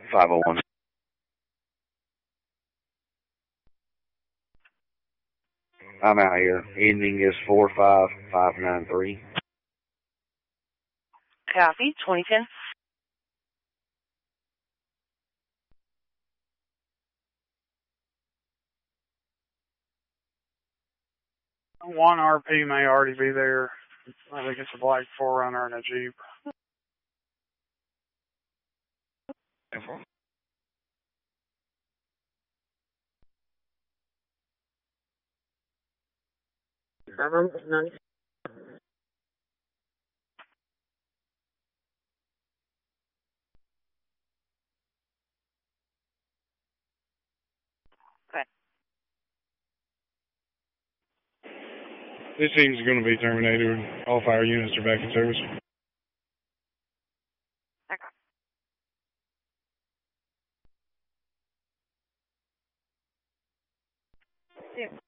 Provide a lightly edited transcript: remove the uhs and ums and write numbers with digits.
501. I'm out here. Ending is 45593. Copy, 2010. One RP may already be there. I think it's a black 4Runner and a Jeep. This seems going to be terminated. All fire units are back in service. Okay.